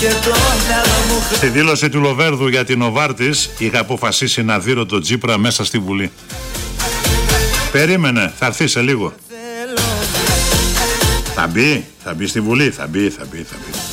Στη δήλωση του Λοβέρδου για την Νοβάρτης είχα αποφασίσει να δείρω τον Τσίπρα μέσα στη Βουλή. Περίμενε, θα έρθει σε λίγο. Θα μπει στη Βουλή, θα μπει.